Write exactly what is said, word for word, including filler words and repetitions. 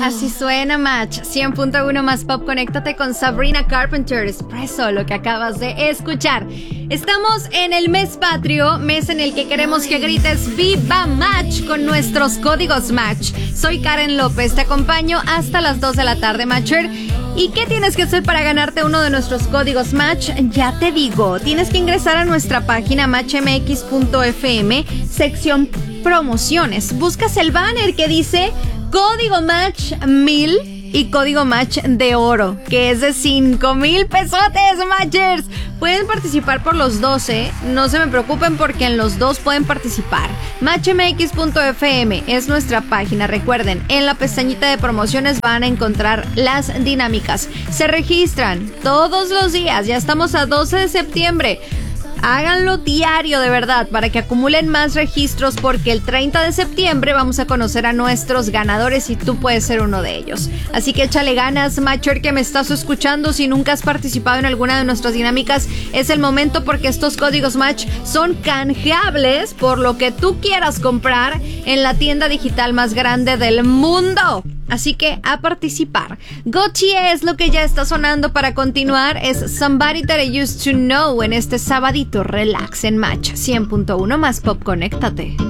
Así suena Match cien punto uno más Pop. Conéctate con Sabrina Carpenter, Espresso, lo que acabas de escuchar. Estamos en el mes patrio, mes en el que queremos que grites ¡Viva Match! Con nuestros códigos Match. Soy Karen López, te acompaño hasta las dos de la tarde, Matcher. ¿Y qué tienes que hacer para ganarte uno de nuestros códigos Match? Ya te digo, tienes que ingresar a nuestra página match m x punto f m, sección promociones. Buscas el banner que dice Código Match mil y Código Match de oro, que es de cinco mil pesotes, Matchers. Pueden participar por los doce, no se me preocupen porque en los dos pueden participar. match m x punto f m es nuestra página. Recuerden, en la pestañita de promociones van a encontrar las dinámicas. Se registran todos los días, ya estamos a doce de septiembre. Háganlo diario, de verdad, para que acumulen más registros, porque el treinta de septiembre vamos a conocer a nuestros ganadores y tú puedes ser uno de ellos. Así que échale ganas, Matcher, que me estás escuchando. Si nunca has participado en alguna de nuestras dinámicas, es el momento, porque estos códigos Match son canjeables por lo que tú quieras comprar en la tienda digital más grande del mundo. Así que a participar. Gotye es lo que ya está sonando para continuar. Es Somebody That I Used to Know en este sabadito relax en Match cien punto uno más Pop. Conéctate.